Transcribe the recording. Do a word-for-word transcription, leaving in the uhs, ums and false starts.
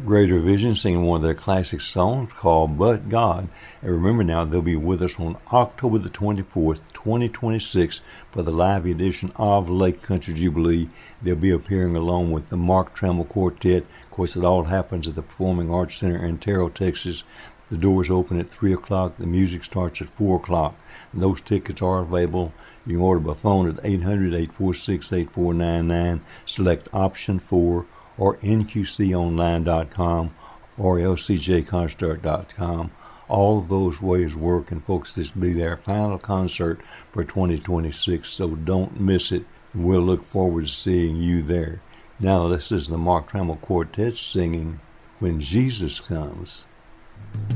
Greater Vision singing one of their classic songs called But God. And remember now, they'll be with us on October the twenty-fourth, twenty twenty-six for the live edition of Lake Country Jubilee. They'll be appearing along with the Mark Trammell Quartet. Of course, it all happens at the Performing Arts Center in Terrell, Texas. The doors open at three o'clock. The music starts at four o'clock. And those tickets are available. You can order by phone at eight hundred, eight four six, eight four nine nine. Select option four or N Q C online dot com or L C J concert dot com. All of those ways work, and folks, this will be their final concert for twenty twenty-six, so don't miss it. We'll look forward to seeing you there. Now this is the Mark Trammell Quartet singing When Jesus Comes.